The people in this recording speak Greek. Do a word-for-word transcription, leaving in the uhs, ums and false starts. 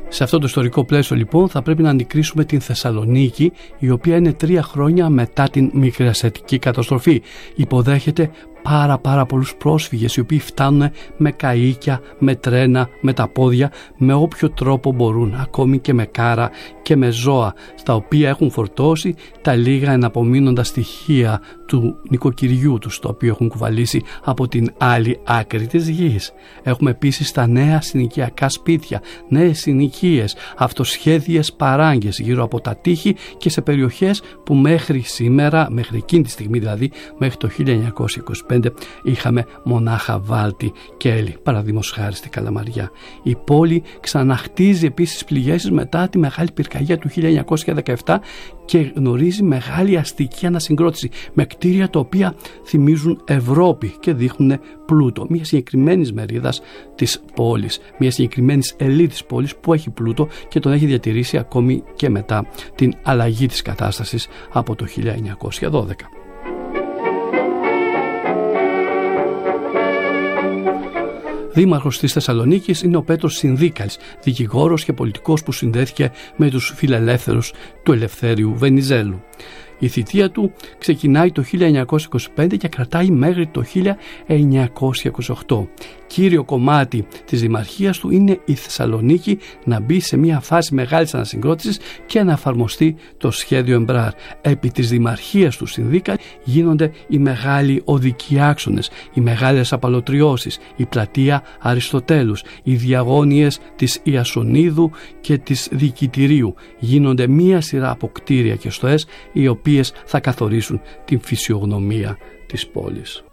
Σε αυτό το ιστορικό πλαίσιο λοιπόν θα πρέπει να αντικρίσουμε την Θεσσαλονίκη, η οποία είναι τρία χρόνια μετά την Μικρασιατική καταστροφή. Υποδέχεται πάρα πάρα πολλούς πρόσφυγες, οι οποίοι φτάνουν με καΐκια, με τρένα, με τα πόδια, με όποιο τρόπο μπορούν, ακόμη και με κάρα και με ζώα, στα οποία έχουν φορτώσει τα λίγα εναπομείνοντα στοιχεία του νοικοκυριού τους, το οποίο έχουν κουβαλήσει από την άλλη άκρη της γης. Έχουμε επίσης τα νέα συνοικιακά σπίτια, νέες συνοικίες, αυτοσχέδιες παράγκες γύρω από τα τείχη και σε περιοχές που μέχρι σήμερα, μέχρι εκείνη τη στιγμή δηλαδή, μέχρι το χίλια εννιακόσια είκοσι πέντε, είχαμε μονάχα βάλτη και έλλη, παραδείγματος χάρη στη Καλαμαριά. Η πόλη ξαναχτίζει επίσης πληγές μετά τη μεγάλη πυρκαγιά του χίλια εννιακόσια δεκαεπτά και γνωρίζει μεγάλη αστική ανασυγκρότηση με κτίρια τα οποία θυμίζουν Ευρώπη και δείχνουν πλούτο μια συγκεκριμένη μερίδα της πόλης, μια συγκεκριμένη ελίτ της πόλης που έχει πλούτο και τον έχει διατηρήσει ακόμη και μετά την αλλαγή της κατάστασης από το χίλια εννιακόσια δώδεκα. Δήμαρχος της Θεσσαλονίκης είναι ο Πέτρος Συνδίκαλης, δικηγόρος και πολιτικός που συνδέθηκε με τους φιλελεύθερους του Ελευθέριου Βενιζέλου. Η θητεία του ξεκινάει το χίλια εννιακόσια είκοσι πέντε και κρατάει μέχρι το χίλια εννιακόσια είκοσι οκτώ. Κύριο κομμάτι της δημαρχίας του είναι η Θεσσαλονίκη να μπει σε μια φάση μεγάλης ανασυγκρότησης και να εφαρμοστεί το σχέδιο Εμπράρ. Επί της δημαρχίας του Συνδίκα γίνονται οι μεγάλοι οδικοί άξονες, οι μεγάλες απαλωτριώσεις, η πλατεία Αριστοτέλους, οι διαγώνιες της Ιασονίδου και της Δικητηρίου. Γίνονται μία σειρά από κτίρια και στοές οι οποίες θα καθορίσουν την φυσιογνωμία της πόλης.